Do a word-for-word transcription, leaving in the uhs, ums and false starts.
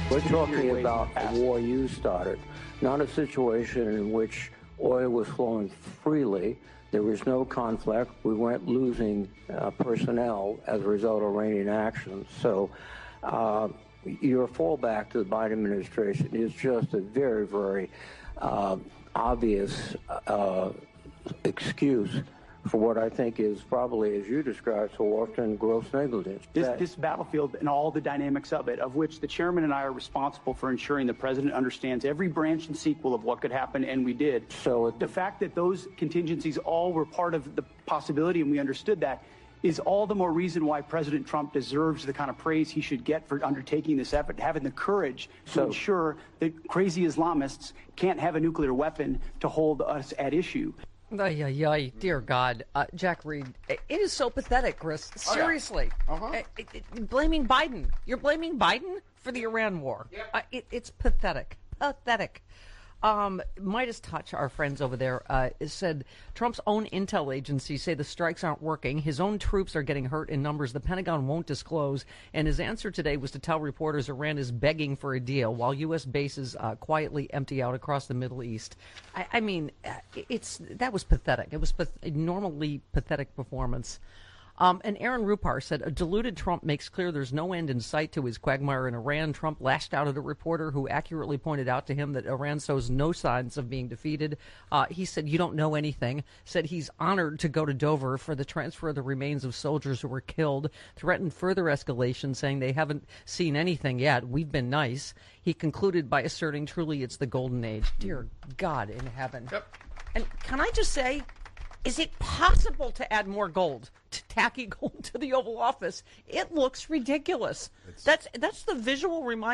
We're talking about a war you started, not a situation in which oil was flowing freely. There was no conflict. We weren't losing uh, personnel as a result of Iranian actions. So uh, your fallback to the Biden administration is just a very, very uh, obvious uh, excuse for what I think is probably, as you described so often, gross negligence. This, this battlefield and all the dynamics of it, of which the chairman and I are responsible for ensuring the president understands every branch and sequel of what could happen, and we did. So the fact that those contingencies all were part of the possibility, and we understood that, is all the more reason why President Trump deserves the kind of praise he should get for undertaking this effort, having the courage to so, ensure that crazy Islamists can't have a nuclear weapon to hold us at issue. Ay, ay, ay, dear God. Uh, Jack Reed, it is so pathetic, Chris. Seriously. Oh, yeah. uh-huh. it, it, blaming Biden. You're blaming Biden for the Iran war. Yep. Uh, it, it's pathetic. Pathetic. Um, Midas Touch, our friends over there, uh, said Trump's own intel agencies say the strikes aren't working. His own troops are getting hurt in numbers the Pentagon won't disclose. And his answer today was to tell reporters Iran is begging for a deal while U S bases uh, quietly empty out across the Middle East. I, I mean, it's that was pathetic. It was a normally pathetic performance. Um, and Aaron Rupar said, a deluded Trump makes clear there's no end in sight to his quagmire in Iran. Trump lashed out at a reporter who accurately pointed out to him that Iran shows no signs of being defeated. Uh, he said, you don't know anything. Said he's honored to go to Dover for the transfer of the remains of soldiers who were killed. Threatened further escalation, saying they haven't seen anything yet. We've been nice. He concluded by asserting, truly, it's the golden age. Dear God in heaven. Yep. And can I just say, is it possible to add more gold, to tacky gold to the Oval Office? It looks ridiculous. It's... That's that's the visual reminder.